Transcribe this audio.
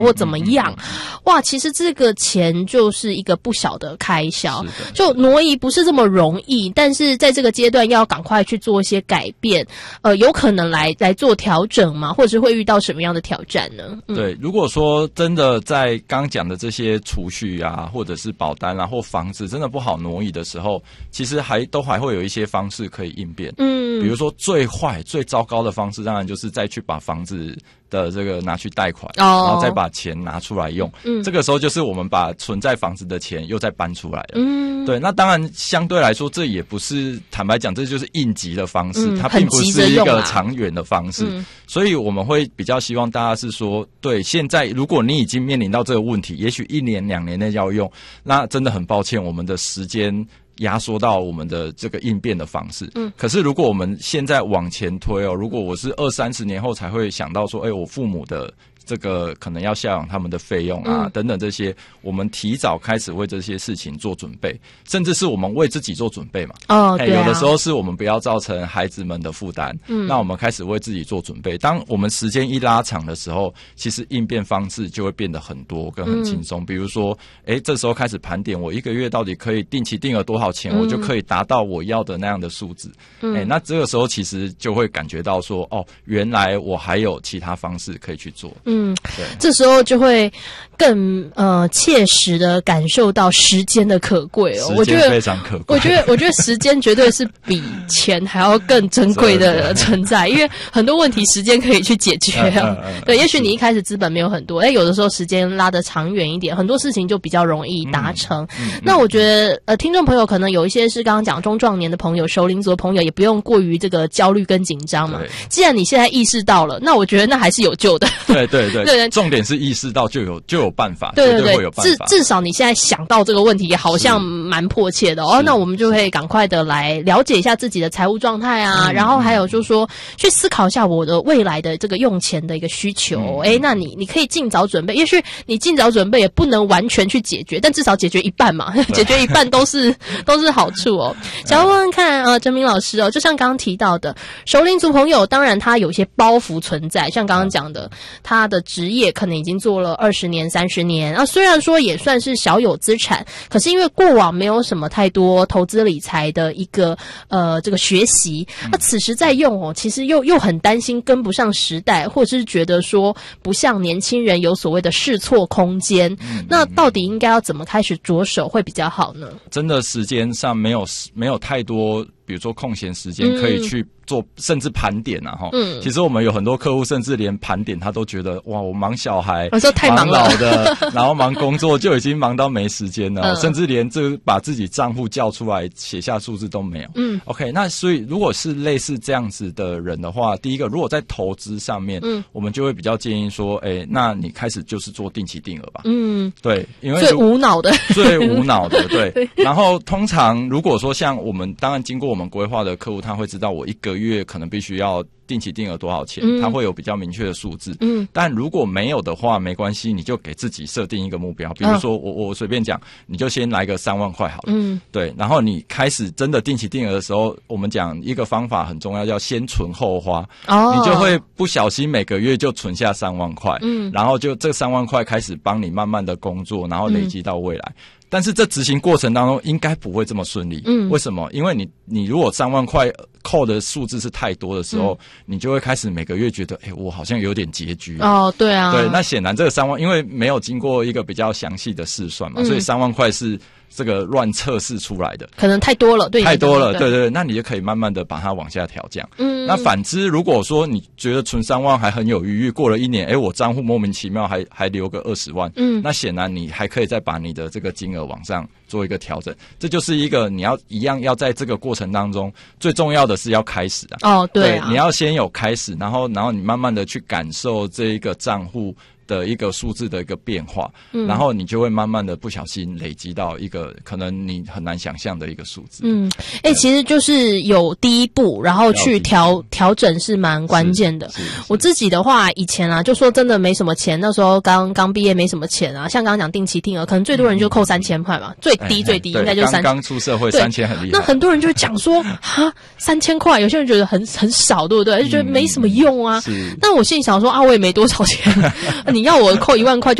或怎么样，哇，其实这个钱就是一个不小的开销，就挪移不是这么容易，但是在这个阶段要赶快去做一些改变，有可能来做调整吗？或者是会遇到什么样的挑战呢？ 对，如果说真的在刚讲的这些储蓄啊，或者是保单啊，或房子真的不好挪移的时候，其实还会有一些方式可以应变。比如说最坏最糟糕的方式，当然就是再去把房子的这个拿去贷款，然后再把钱拿出来用。这个时候就是我们把存在房子的钱又再搬出来了。对，那当然相对来说，这也不是坦白讲，这就是应急的方式，它并不是一个长远的方式。所以我们会比较希望大家是说，对，现在如果你已经面临到这个问题，也许1年2年内要用，那真的很抱歉，我们的时间压缩到我们的这个应变的方式。可是如果我们现在往前推如果我是20-30年后才会想到说，我父母的这个可能要孝养他们的费用啊，等等这些，我们提早开始为这些事情做准备，甚至是我们为自己做准备嘛。对啊，有的时候是我们不要造成孩子们的负担，那我们开始为自己做准备。当我们时间一拉长的时候，其实应变方式就会变得很多跟很轻松。比如说，这时候开始盘点我1个月到底可以定期定额多少钱，我就可以达到我要的那样的数字。那这个时候其实就会感觉到说，原来我还有其他方式可以去做。对， 这时候就会更切实的感受到时间的可贵哦。 时间非常可贵。 我觉得时间绝对是比钱还要更珍贵的存在，因为很多问题时间可以去解决啊。对，也许你一开始资本没有很多，有的时候时间拉得长远一点，很多事情就比较容易达成。那我觉得听众朋友可能有一些是刚刚讲中壮年的朋友、熟龄族的朋友，也不用过于这个焦虑跟紧张嘛。既然你现在意识到了，那我觉得那还是有救的。 对，重点是意识到就有办法， 对， 会有办法。 至少你现在想到这个问题，也好像蛮迫切的那我们就会赶快的来了解一下自己的财务状态啊，然后还有就是说去思考一下我的未来的这个用钱的一个需求。那你可以尽早准备，也许你尽早准备也不能完全去解决，但至少解决一半嘛，解决一半都是好处想要问问看哲明老师就像刚刚提到的，熟龄族朋友当然他有一些包袱存在，像刚刚讲的，他的职业可能已经做了20年、30年虽然说也算是小有资产，可是因为过往没有什么太多投资理财的一个这个学习，那此时再用其实又很担心跟不上时代，或者是觉得说不像年轻人有所谓的试错空间。那到底应该要怎么开始着手会比较好呢？ 真的时间上没有太多，比如说空闲时间可以去做，甚至盘点其实我们有很多客户甚至连盘点他都觉得哇，我忙小孩， 我说太忙了， 忙老的然后忙工作就已经忙到没时间了甚至连这把自己账户叫出来写下数字都没有。OK， 那所以如果是类似这样子的人的话，第一个如果在投资上面我们就会比较建议说那你开始就是做定期定额吧。对，因为最无脑的对。然后通常如果说像我们当然经过我们规划的客户，他会知道我1个月可能必须要定期定额多少钱，他会有比较明确的数字。但如果没有的话没关系，你就给自己设定一个目标，比如说我随便讲，你就先来个3万块好了。对，然后你开始真的定期定额的时候，我们讲一个方法很重要，叫先存后花。你就会不小心每个月就存下3万块，然后就这3万块开始帮你慢慢的工作，然后累积到未来。但是这执行过程当中应该不会这么顺利。为什么？因为你如果3万块扣的数字是太多的时候，你就会开始每个月觉得我好像有点拮据。 对啊。 对，那显然这个3万因为没有经过一个比较详细的试算嘛，所以3万块是这个乱测试出来的， 可能太多了，对， 太多了，对，那你就可以慢慢的把它往下调降。那反之，如果说你觉得存3万还很有余裕，过了1年，我账户莫名其妙还留个20万，那显然你还可以再把你的这个金额往上做一个调整。这就是一个你要在这个过程当中，最重要的是要开始对啊， 你要先有开始，然后你慢慢的去感受这一个账户的一个数字的一个变化，然后你就会慢慢的不小心累积到一个可能你很难想象的一个数字。 其实就是有第一步，然后去调整是蛮关键的。我自己的话，以前就说真的没什么钱，那时候刚毕业没什么钱像刚刚讲定期定额，可能最多人就扣3000块嘛，最低应该就是刚出社会3000很厉害。 那很多人就讲说3000块，有些人觉得很少，对不对？就觉得没什么用啊。但我心里想说我也没多少钱，你你要我扣1万块